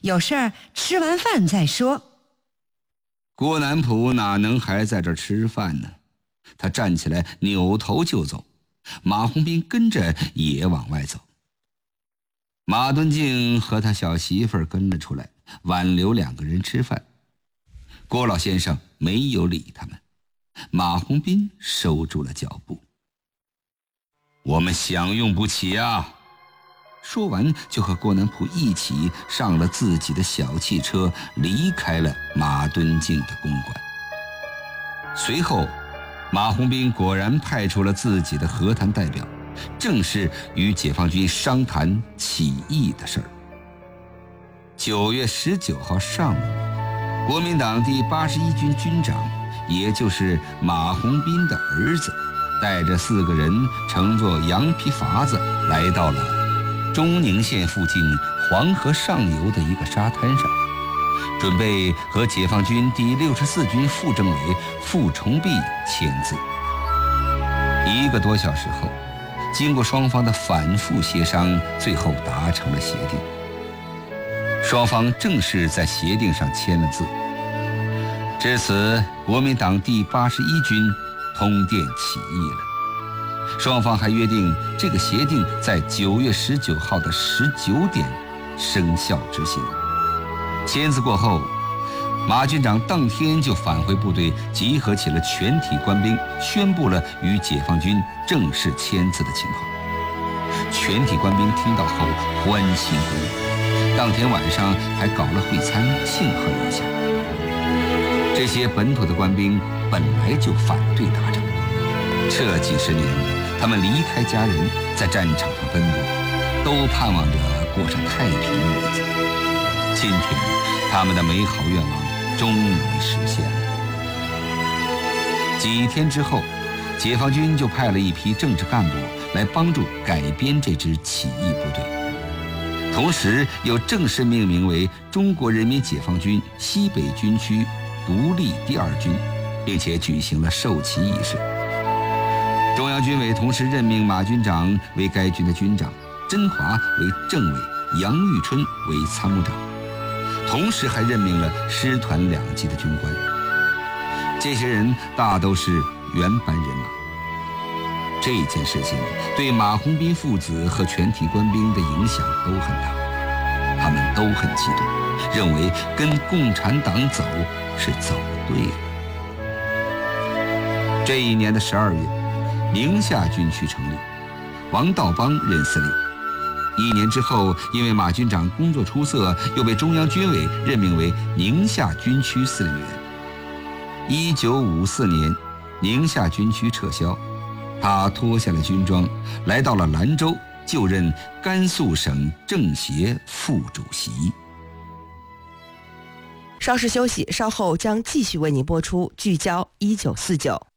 有事儿吃完饭再说。 郭南普哪能还在这儿吃饭呢？他站起来扭头就走，马红斌跟着也往外走。马敦敬和他小媳妇儿跟了出来，挽留2个人吃饭。郭老先生没有理他们，马红斌收住了脚步。我们享用不起啊！说完就和郭南普一起上了自己的小汽车，离开了马敦敬的公馆。随后马红斌果然派出了自己的和谈代表，正式与解放军商谈起义的事儿。9月19号上午，国民党第81军军长，也就是马红斌的儿子，带着4个人乘坐羊皮筏子来到了中宁县附近黄河上游的一个沙滩上，准备和解放军第64军副政委傅崇碧签字。1个多小时后，经过双方的反复协商，最后达成了协定。双方正式在协定上签了字。至此，国民党第81军通电起义了。双方还约定这个协定在9月19号的19点生效执行。签字过后，马军长当天就返回部队，集合起了全体官兵，宣布了与解放军正式签字的情况。全体官兵听到后欢欣鼓舞，当天晚上还搞了会餐庆贺一下。这些本土的官兵本来就反对打仗，这几十年他们离开家人，在战场上奔波，都盼望着过上太平日子。今天他们的美好愿望终于实现了。几天之后，解放军就派了一批政治干部来帮助改编这支起义部队，同时又正式命名为中国人民解放军西北军区独立第2军，并且举行了授旗仪式。中央军委同时任命马军长为该军的军长，甄华为政委，杨玉春为参谋长，同时还任命了师团2级的军官。这些人大都是原班人马。这件事情对马红斌父子和全体官兵的影响都很大，他们都很激动，认为跟共产党走是走对了。这一年的12月，宁夏军区成立，王道邦任司令。1年之后，因为马军长工作出色，又被中央军委任命为宁夏军区司令员。1954年，宁夏军区撤销，他脱下了军装，来到了兰州，就任甘肃省政协副主席。 稍事休息，稍后将继续为您播出聚焦1949。